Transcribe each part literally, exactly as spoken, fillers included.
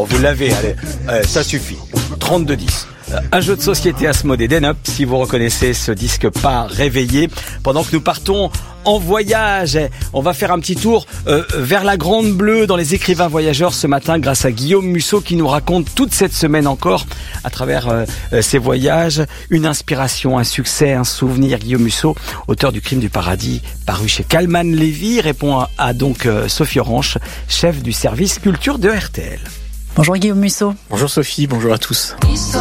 bon, vous l'avez, allez, allez ça suffit. trente-deux dix. Un jeu de société Asmodée d'En-Up, si vous reconnaissez ce disque pas réveillé. Pendant que nous partons en voyage, on va faire un petit tour euh, vers la Grande Bleue dans les écrivains voyageurs ce matin grâce à Guillaume Musso qui nous raconte toute cette semaine encore à travers euh, ses voyages une inspiration, un succès, un souvenir. Guillaume Musso, auteur du Crime du Paradis, paru chez Calman Lévy, répond à, à donc euh, Sophie Orange, chef du service culture de R T L. Bonjour Guillaume Musso. Bonjour Sophie, bonjour à tous.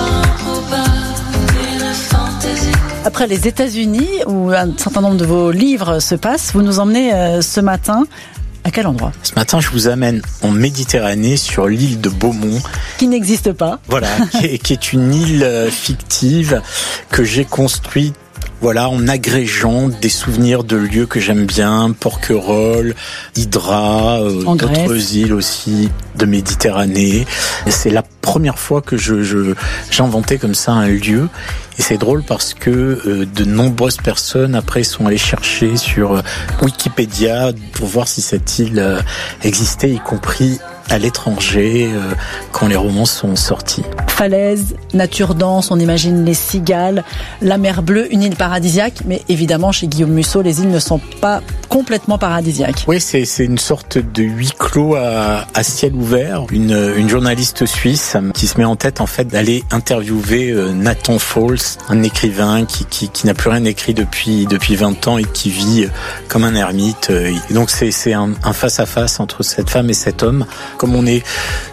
Après les États-Unis, où un certain nombre de vos livres se passent, vous nous emmenez euh, ce matin à quel endroit ? Ce matin, je vous amène en Méditerranée sur l'île de Beaumont. Qui n'existe pas. Voilà, qui, est, qui est une île fictive que j'ai construite. Voilà, en agrégeant des souvenirs de lieux que j'aime bien, Porquerolles, Hydra, euh, d'autres Grèce. îles aussi de Méditerranée. Et c'est la première fois que je, je j'inventais comme ça un lieu. Et c'est drôle parce que euh, de nombreuses personnes après sont allées chercher sur euh, Wikipédia pour voir si cette île euh, existait, y compris à l'étranger euh, quand les romans sont sortis. Falaise, nature dense, on imagine les cigales, la mer Bleue, une île paradisiaque, mais évidemment chez Guillaume Musso, les îles ne sont pas complètement paradisiaques. Oui, c'est, c'est une sorte de huis clos à, à ciel ouvert. Une, une journaliste suisse qui se met en tête en fait d'aller interviewer euh, Nathan Fowles, un écrivain qui, qui, qui n'a plus rien écrit depuis, depuis vingt ans et qui vit euh, comme un ermite. Et donc c'est, c'est un, un face-à-face entre cette femme et cet homme. Comme on est